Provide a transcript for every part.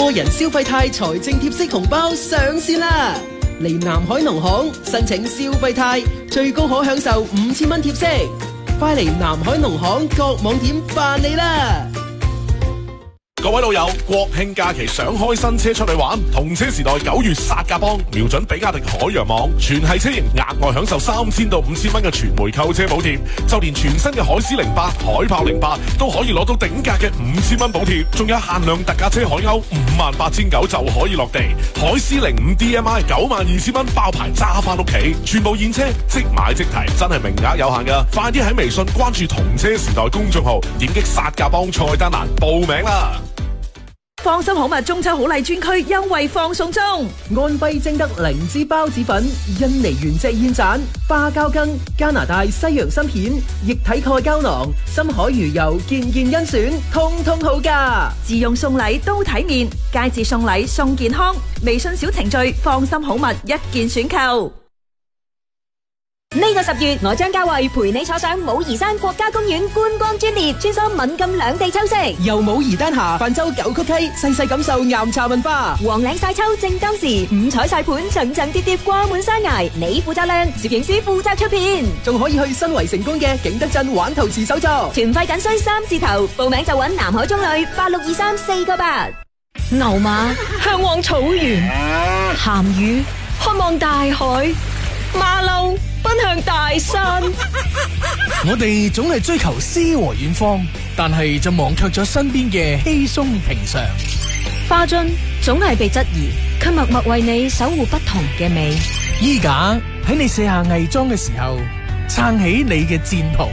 個人消費貸財政貼息紅包上線啦！嚟南海農行申請消費貸，最高可享受5000蚊貼息。快嚟南海農行各網點辦理啦！ 各位老友，國慶假期想開新車出去玩，同車時代9月殺價幫，瞄準比亞迪海洋網，全系車型額外享受3000到5000蚊嘅全回購車補貼，就連全新嘅海獅08、海豹08都可以攞到頂價嘅5000蚊補貼，仲有限量特價車海鷗58900就可以落地，海獅05 DMI 92000蚊爆牌揸翻屋企，全部現車即買即提，真係名額有限噶，快啲喺微信關注同車時代公眾號，點擊殺價幫菜單欄報名啦！ 放心好物中秋好禮專區優惠放送中， 安徽正德靈芝孢子粉、印尼原隻燕盞、花膠羹、加拿大西洋參片、液體鈣膠囊、深海魚油件件甄選，通通好價， 自用送禮都體面，佳節送禮送健康，微信小程序放心好物一鍵選購。 呢個10月，我張家慧陪你坐上武夷山國家公園觀光專列，穿梭閩贛兩地秋色， 由武夷丹霞泛舟九曲溪，細細感受岩茶文化。 黃嶺晒秋正當時，五彩晒盤層層疊疊掛滿山崖，你負責亮，攝影師負責出片， 仲可以去新圍成功嘅景德鎮玩陶瓷手作。 團費僅需3字頭，報名就搵南海中旅8623498。 牛馬向往草原，鹹魚渴望大海，馬騮奔向大山。 我哋總係追求詩和遠方，但係就忘卻咗身邊嘅稀鬆平常。 花樽總係被質疑，卻默默為你守護不同嘅美。 衣架喺你卸下偽裝嘅時候，撐起你嘅戰袍。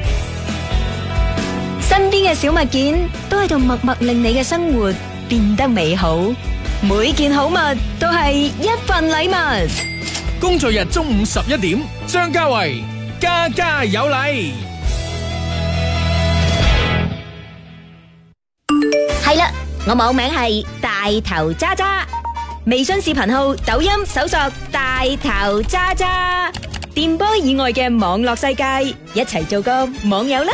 身邊嘅小物件都喺度默默令你嘅生活變得美好，每件好物都係一份禮物。 工作日中午11點，張家慧家家有禮。 係啦，我網名係大頭渣渣，微信視頻號、抖音搜索大頭渣渣，電波以外嘅網絡世界，一齊做個網友啦！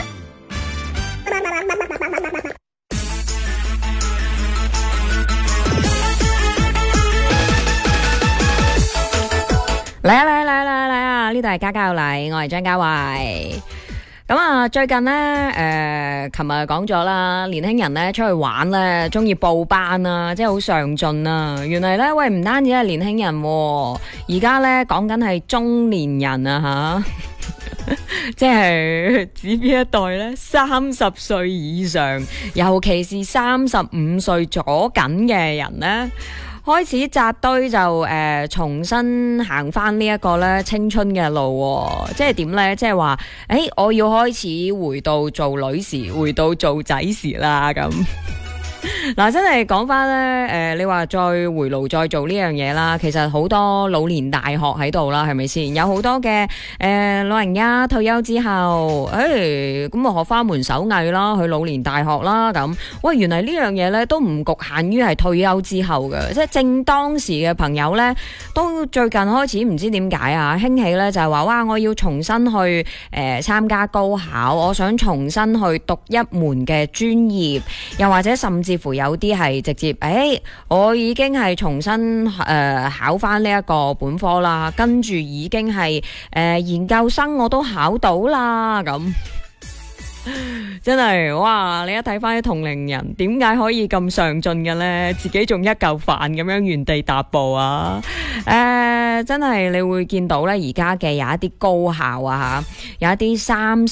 嚟啊！呢度係家家有禮，我係張家慧。咁啊，最近呢，琴日講咗啦，年輕人呢出去玩呢，中意報班啊，即係好上進啊。原嚟呢，喂，唔單止係年輕人，而家呢講緊係中年人啊吓，即係指邊一代呢？30歲以上，尤其是35歲左緊嘅人呢，開始紮堆就重新行翻呢一個咧青春嘅路，即係點咧？即係話，我要開始回到做女時，回到做仔時啦咁。嗱，真係講翻咧，你話再回爐再做呢樣嘢啦，其實好多老年大學喺度啦，係咪先？有好多嘅老人家退休之後，咁啊學翻門手藝啦，去老年大學啦咁。喂，原來呢樣嘢咧都唔局限於係退休之後嘅，即係正當時嘅朋友咧，都最近開始唔知點解啊興起咧，就係話哇，我要重新去參加高考，我想重新去讀一門嘅專業，又或者甚至乎有啲係直接，我已經係重新考翻呢一個本科啦，跟住已經係研究生我都考到啦咁。真係哇！你一睇翻啲同齡人，點解可以咁上進嘅呢？自己仲一嚿飯咁樣原地踏步啊！真係你會見到呢，而家嘅有一啲高校啊有一啲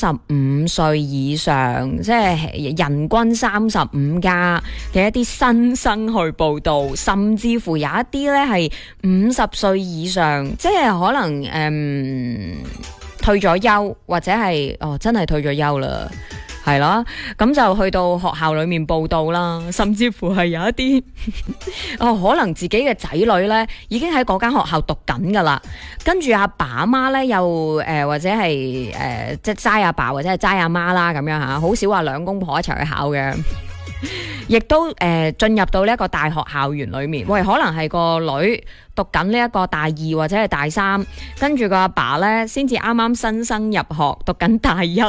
35歲以上，即係人均35加嘅一啲新生去報到，甚至乎有一啲呢係50歲以上，即係可能退咗休或者係真係退咗休啦，係啦，咁就去到學校裏面報到啦，甚至乎係有一啲可能自己嘅仔女呢已經喺嗰間學校讀緊噶啦，跟住阿爸阿媽呢又或者係即係齋阿爸或者係齋阿媽啦咁樣吓，好少話兩公婆一齊去考嘅。亦都進入到呢一個大學校園裏面，喂，可能係個女讀緊呢一個大2或者係大3，跟住個阿爸呢先至啱啱新生入學讀緊大1，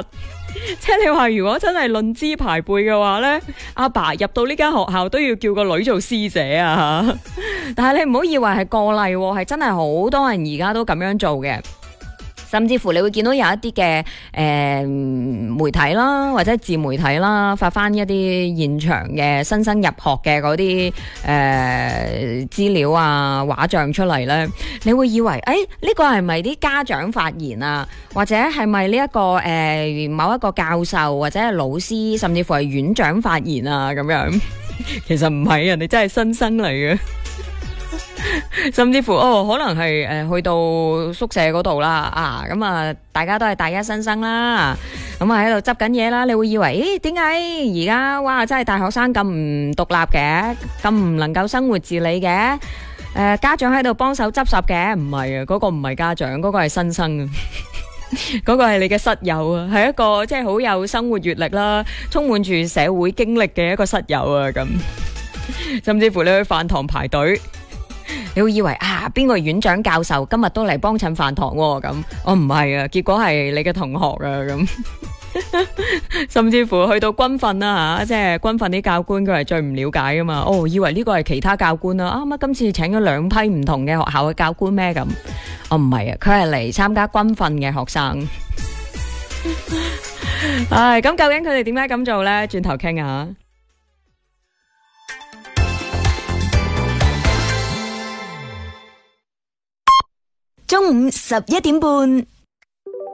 即係你話如果真係論資排輩嘅話呢，阿爸入到呢間學校都要叫個女做師姐啊！但係你唔好以為係個例喎，係真係好多人而家都咁樣做嘅。甚至乎你會見到有一啲嘅媒體啦，或者自媒體啦，發翻一啲現場嘅新生入學嘅嗰啲資料啊、畫像出嚟咧，你會以為呢個係咪啲家長發言啊，或者係咪呢一個某一個教授或者係老師，甚至乎係院長發言啊咁樣？其實唔係，人哋真係新生嚟嘅。甚至乎可能係去到宿舍嗰度啦，咁啊大家都係大一新生啦，咁啊喺度執緊嘢啦，你會以為點解而家哇真係大學生咁唔獨立嘅，咁唔能夠生活自理嘅？家長喺度幫手執拾嘅，唔係啊，嗰個唔係家長，嗰個係新生啊。嗰個係你嘅室友啊，係一個即係好有生活閱歷啦，充滿住社會經歷嘅一個室友啊，咁甚至乎你去飯堂排隊。你會以為邊個院長教授今日都嚟幫襯飯堂喎，咁唔係啊，結果係你嘅同學啊，咁甚至乎去到軍訓啦即係軍訓啲教官佢係最唔了解噶嘛，以為呢個係其他教官啊，乜今次請咗兩批唔同嘅學校嘅教官咩咁？唔係啊，佢係嚟參加軍訓嘅學生。咁究竟佢哋點解咁做呢？轉頭傾下。 中午11點半。